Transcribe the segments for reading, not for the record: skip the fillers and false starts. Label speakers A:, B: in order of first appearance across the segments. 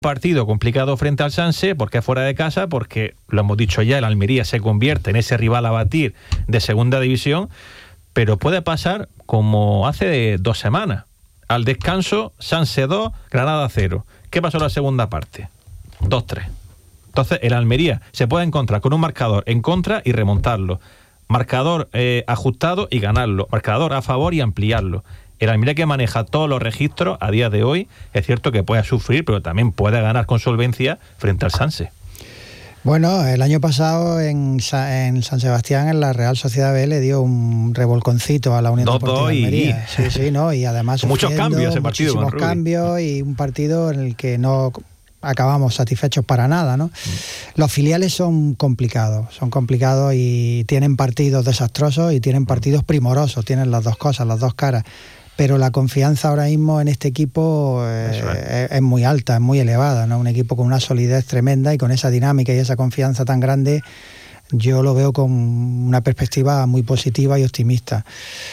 A: partido complicado frente al Sanse, porque es fuera de casa, porque, lo hemos dicho ya, el Almería se convierte en ese rival a batir de segunda división, pero puede pasar como hace 2 semanas. Al descanso, Sanse 2, Granada 0. ¿Qué pasó en la segunda parte? 2-3. Entonces, el Almería se puede encontrar con un marcador en contra y remontarlo. Marcador ajustado y ganarlo. Marcador a favor y ampliarlo. El Almería, que maneja todos los registros a día de hoy, es cierto que puede sufrir, pero también puede ganar con solvencia frente al Sanse.
B: Bueno, el año pasado en San Sebastián, en la Real Sociedad B, le dio un revolconcito a la Unión Deportiva de Almería. Sí, ¿no? Y además
A: muchos cambios ese partido.
B: Muchísimos cambios y un partido en el que no acabamos satisfechos para nada, ¿no? Los filiales son complicados y tienen partidos desastrosos y tienen partidos primorosos, tienen las dos cosas, las dos caras. Pero la confianza ahora mismo en este equipo es muy alta, es muy elevada, ¿no? Un equipo con una solidez tremenda y con esa dinámica y esa confianza tan grande, yo lo veo con una perspectiva muy positiva y optimista.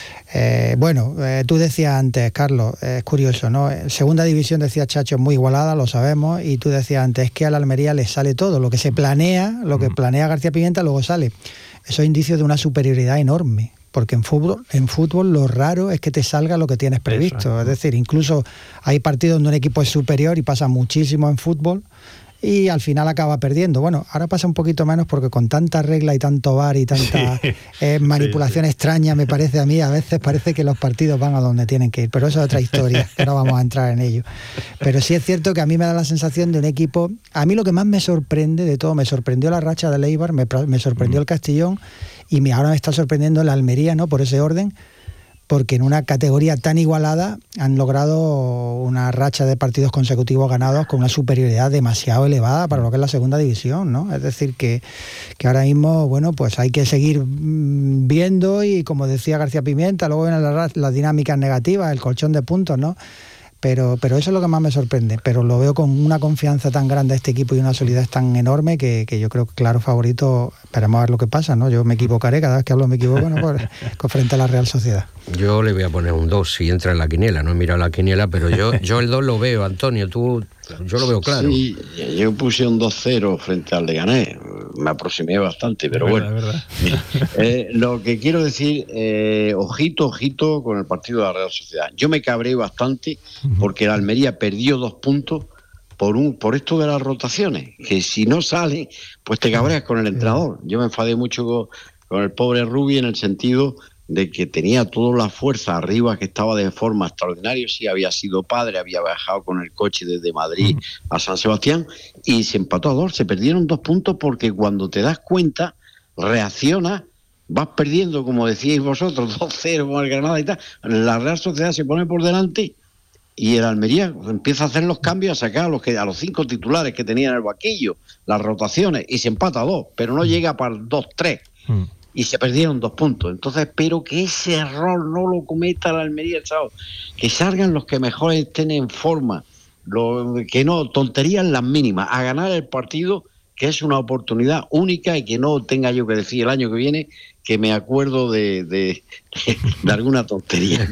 B: Tú decías antes, Carlos, es curioso, ¿no? Segunda división, decía Chacho, es muy igualada, lo sabemos, y tú decías antes, es que a la Almería le sale todo, lo que se planea, lo que planea García Pimienta, luego sale. Eso es indicio de una superioridad enorme. Porque en fútbol lo raro es que te salga lo que tienes previsto. Es decir, incluso hay partidos donde un equipo es superior y pasa muchísimo en fútbol y al final acaba perdiendo. Bueno, ahora pasa un poquito menos porque con tanta regla y tanto VAR y tanta manipulación extraña, me parece a mí, a veces parece que los partidos van a donde tienen que ir. Pero eso es otra historia, que no vamos a entrar en ello. Pero sí es cierto que a mí me da la sensación de un equipo... A mí lo que más me sorprende de todo, me sorprendió la racha del Eibar, me sorprendió el Castellón, y ahora me está sorprendiendo la Almería, ¿no? Por ese orden, porque en una categoría tan igualada han logrado una racha de partidos consecutivos ganados con una superioridad demasiado elevada para lo que es la segunda división, ¿no? Es decir, que ahora mismo, bueno, pues hay que seguir viendo y, como decía García Pimienta, luego vienen las dinámicas negativas, el colchón de puntos, ¿no? Pero eso es lo que más me sorprende, pero lo veo con una confianza tan grande a este equipo y una solidez tan enorme que yo creo que claro favorito. Esperemos a ver lo que pasa, ¿no? Yo me equivocaré, cada vez que hablo me equivoco, ¿no? Frente a la Real Sociedad.
C: Yo le voy a poner un 2 si entra en la quiniela, no he mirado la quiniela, pero yo el 2 lo veo, Antonio, yo lo veo claro.
D: Sí, yo puse un 2-0 frente al Leganés, me aproximé bastante, pero bueno. Lo que quiero decir, ojito con el partido de la Real Sociedad. Yo me cabré bastante porque la Almería perdió 2 puntos por esto de las rotaciones, que si no sale, pues te cabreas con el entrenador. Yo me enfadé mucho con el pobre Rubi en el sentido de que tenía toda la fuerza arriba, que estaba de forma extraordinaria, sí, había sido padre, había viajado con el coche desde Madrid a San Sebastián y se empató a 2, se perdieron 2 puntos porque cuando te das cuenta, reaccionas, vas perdiendo, como decíais vosotros, 2-0 con el Granada y tal, la Real Sociedad se pone por delante y el Almería empieza a hacer los cambios, a sacar a los 5 titulares que tenía en el banquillo, las rotaciones, y se empata a 2, pero no llega para el 2-3. Y se perdieron 2 puntos. Entonces espero que ese error no lo cometa la Almería el sábado. Que salgan los que mejor estén en forma. Que no, tonterías las mínimas. A ganar el partido, que es una oportunidad única y que no tenga yo que decir el año que viene que me acuerdo de alguna tontería.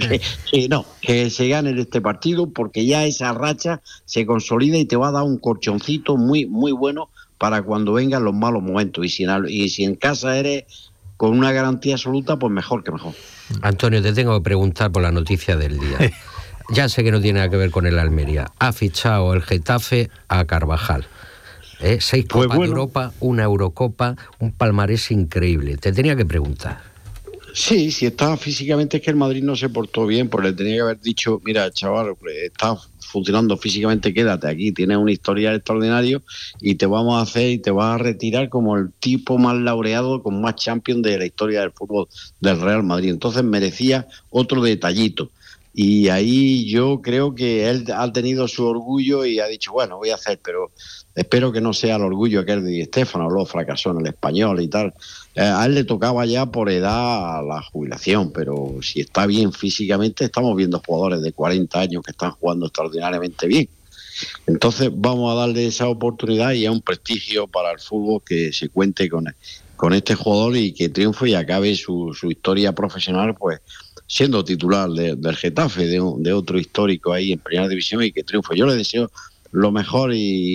D: Que se gane este partido porque ya esa racha se consolida y te va a dar un colchoncito muy, muy bueno para cuando vengan los malos momentos. Y si en casa eres con una garantía absoluta, pues mejor que mejor.
C: Antonio, te tengo que preguntar por la noticia del día. Ya sé que no tiene nada que ver con el Almería. Ha fichado el Getafe a Carvajal. 6 Copas de Europa, una Eurocopa, un palmarés increíble. Te tenía que preguntar.
D: Sí, si estaba físicamente, es que el Madrid no se portó bien, pues le tenía que haber dicho, mira, chaval, está funcionando físicamente, quédate aquí, tienes un historial extraordinario y te vamos a hacer y te vas a retirar como el tipo más laureado, con más Champions de la historia del fútbol del Real Madrid. Entonces merecía otro detallito. Y ahí yo creo que él ha tenido su orgullo y ha dicho, bueno, voy a hacer, pero espero que no sea el orgullo aquel de Di Stéfano, luego fracasó en el Español y tal. A él le tocaba ya por edad la jubilación, pero si está bien físicamente, estamos viendo jugadores de 40 años que están jugando extraordinariamente bien. Entonces vamos a darle esa oportunidad y es un prestigio para el fútbol que se cuente con este jugador y que triunfe y acabe su historia profesional, pues siendo titular del Getafe, de otro histórico ahí en Primera División, y que triunfe. Yo le deseo lo mejor y